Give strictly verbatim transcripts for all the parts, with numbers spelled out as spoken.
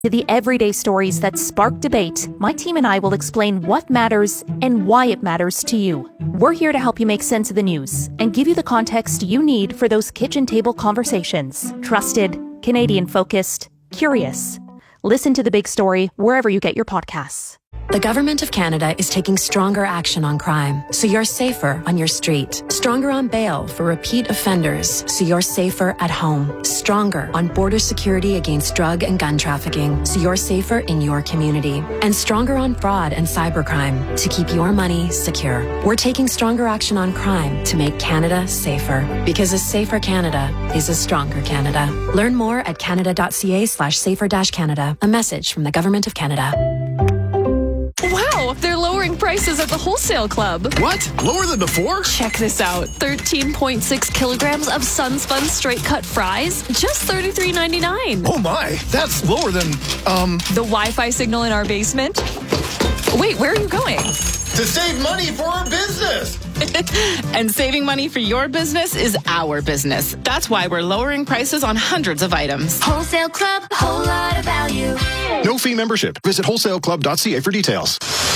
To the everyday stories that spark debate, my team and I will explain what matters and why it matters to you. We're here to help you make sense of the news and give you the context you need for those kitchen table conversations. Trusted, Canadian-focused, curious. Listen to The Big Story wherever you get your podcasts. The Government of Canada is taking stronger action on crime, so you're safer on your street. Stronger on bail for repeat offenders, so you're safer at home. Stronger on border security against drug and gun trafficking, so you're safer in your community. And stronger on fraud and cybercrime, to keep your money secure. We're taking stronger action on crime to make Canada safer. Because a safer Canada is a stronger Canada. Learn more at canada.ca slash safer dash Canada. A message from the Government of Canada. Wow, they're lowering prices at the Wholesale Club. What? Lower than before? Check this out. thirteen point six kilograms of Sunspun straight cut fries, just thirty-three ninety-nine. Oh my, that's lower than, um... the Wi-Fi signal in our basement? Wait, where are you going? To save money for our business! And saving money for your business is our business. That's why we're lowering prices on hundreds of items. Wholesale Club, a whole lot of value. No fee membership. Visit wholesale club dot c a for details.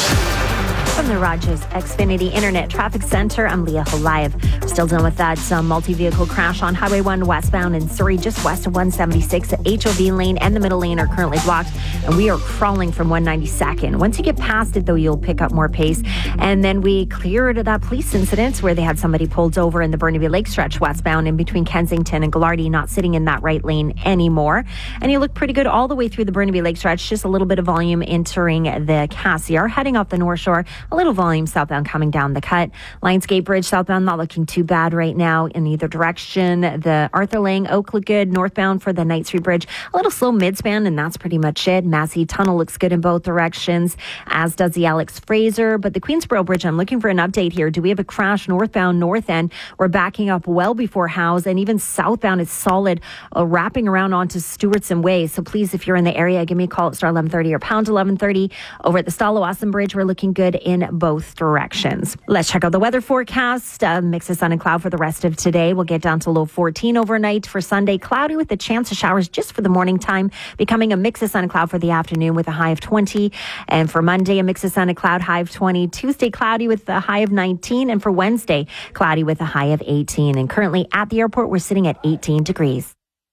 From the Rogers Xfinity Internet Traffic Center, I'm Leah Holive. We're still dealing with that um, multi-vehicle crash on Highway one westbound in Surrey, just west of one seventy-six. H O V lane and the middle lane are currently blocked, and we are crawling from one ninety-second. Once you get past it, though, you'll pick up more pace. And then we cleared that police incident where they had somebody pulled over in the Burnaby Lake stretch westbound in between Kensington and Glardy, not sitting in that right lane anymore. And you look pretty good all the way through the Burnaby Lake stretch, just a little bit of volume entering the Cassiar, heading off the North Shore. A little volume southbound coming down the cut. Lionsgate Bridge southbound not looking too bad right now in either direction. The Arthur Lang Oak look good northbound for the Knight Street Bridge. A little slow midspan, and that's pretty much it. Massey Tunnel looks good in both directions, as does the Alex Fraser. But the Queensboro Bridge, I'm looking for an update here. Do we have a crash northbound north end? We're backing up well before Howes, and even southbound is solid, uh, wrapping around onto Stewartson Way. So please, if you're in the area, give me a call at star eleven thirty or pound eleven thirty. Over at the Stalawasan Bridge, we're looking good in both directions. Let's check out the weather forecast. Uh, mix of sun and cloud for the rest of today. We'll get down to low fourteen overnight. For Sunday, cloudy with a chance of showers just for the morning time, becoming a mix of sun and cloud for the afternoon with a high of twenty. And for Monday, a mix of sun and cloud, high of twenty. Tuesday, cloudy with a high of nineteen. And for Wednesday, cloudy with a high of eighteen. And currently at the airport, we're sitting at eighteen degrees.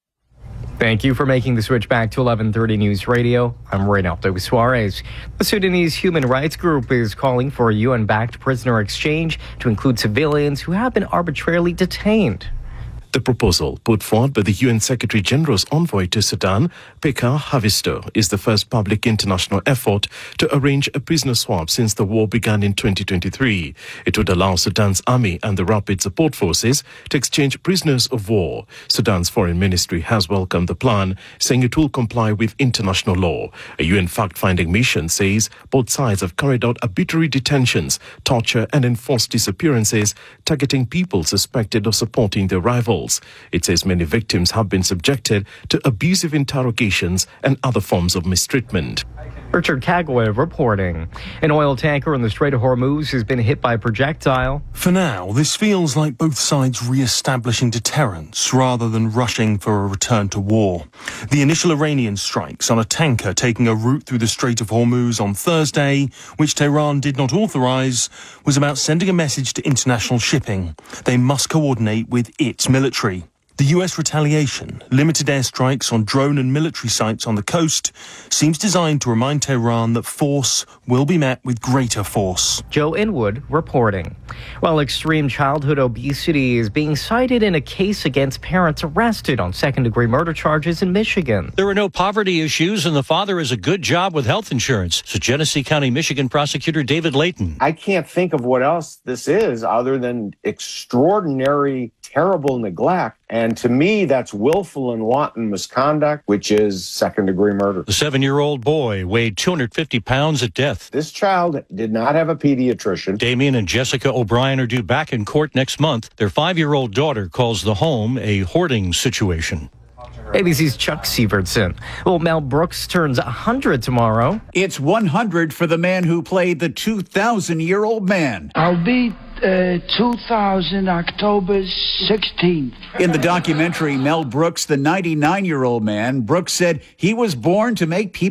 Thank you for making the switch back to eleven thirty News Radio. I'm Reynaldo Suarez. The Sudanese Human Rights Group is calling for a U N-backed prisoner exchange to include civilians who have been arbitrarily detained. The proposal, put forward by the U N Secretary-General's envoy to Sudan, Pekka Haavisto, is the first public international effort to arrange a prisoner swap since the war began in twenty twenty-three. It would allow Sudan's army and the Rapid Support Forces to exchange prisoners of war. Sudan's foreign ministry has welcomed the plan, saying it will comply with international law. A U N fact-finding mission says both sides have carried out arbitrary detentions, torture and enforced disappearances, targeting people suspected of supporting their rivals. It says many victims have been subjected to abusive interrogations and other forms of mistreatment. Richard Kagwe reporting. An oil tanker in the Strait of Hormuz has been hit by a projectile. For now, this feels like both sides re-establishing deterrence rather than rushing for a return to war. The initial Iranian strikes on a tanker taking a route through the Strait of Hormuz on Thursday, which Tehran did not authorize, was about sending a message to international shipping. They must coordinate with its military. The U S retaliation, limited airstrikes on drone and military sites on the coast, seems designed to remind Tehran that force will be met with greater force. Joe Inwood reporting. While extreme childhood obesity is being cited in a case against parents arrested on second-degree murder charges in Michigan. There are no poverty issues, and the father has a good job with health insurance, said Genesee County, Michigan prosecutor David Layton. I can't think of what else this is other than extraordinary, terrible neglect. And to me, that's willful and wanton misconduct, which is second-degree murder. The seven-year-old boy weighed two hundred fifty pounds at death. This child did not have a pediatrician. Damien and Jessica O'Brien are due back in court next month. Their five-year-old daughter calls the home a hoarding situation. A B C's Chuck Sievertson. Well, Mel Brooks turns one hundred tomorrow. It's one hundred for the man who played the two thousand-year-old man. I'll be uh, two thousand, October sixteenth. In the documentary, Mel Brooks, the ninety-nine-year-old man, Brooks said he was born to make people